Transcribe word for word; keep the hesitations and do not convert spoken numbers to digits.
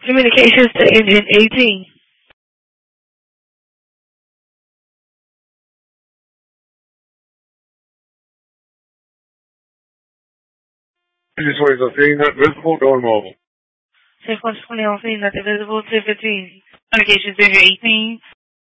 Communications to engine eighteen. Engine twenty fifteen, not visible, going mobile. Six one twenty on scene, nothing visible, ten fifteen. Communications to engine eighteen.